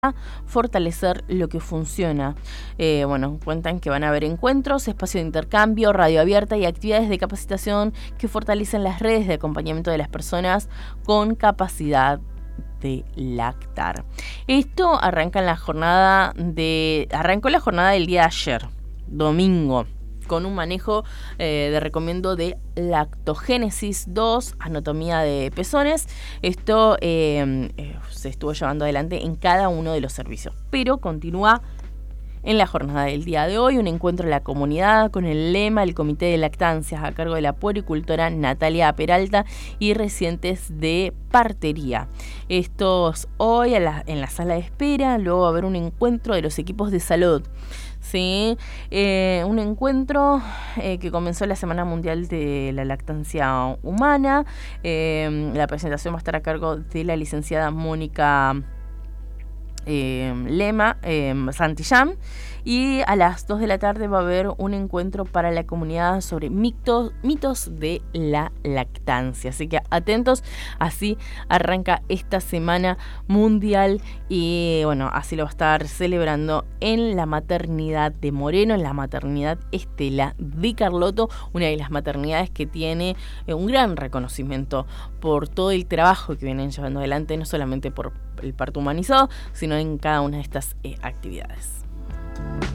fortalecer lo que funciona. Cuentan que van a haber encuentros, espacio de intercambio, radio abierta y actividades de capacitación que fortalecen las redes de acompañamiento de las personas con capacidad de lactar. Esto arrancó la jornada del día de ayer, domingo, con un manejo de recomiendo de lactogénesis 2, anatomía de pezones. Esto se estuvo llevando adelante en cada uno de los servicios, pero continúa en la jornada del día de hoy un encuentro en la comunidad con el lema del Comité de Lactancias a cargo de la puericultora Natalia Peralta y residentes de partería. Estos hoy en la sala de espera. Luego va a haber un encuentro de los equipos de salud. Sí, un encuentro que comenzó la Semana Mundial de la Lactancia Humana. La presentación va a estar a cargo de la licenciada Mónica Lema Santillán, y a las 2 de la tarde va a haber un encuentro para la comunidad sobre mitos de la lactancia. Así que atentos, así arranca esta Semana Mundial y así lo va a estar celebrando en la maternidad de Moreno, en la maternidad Estela de Carlotto, una de las maternidades que tiene un gran reconocimiento por todo el trabajo que vienen llevando adelante, no solamente por el parto humanizado, sino en cada una de estas actividades.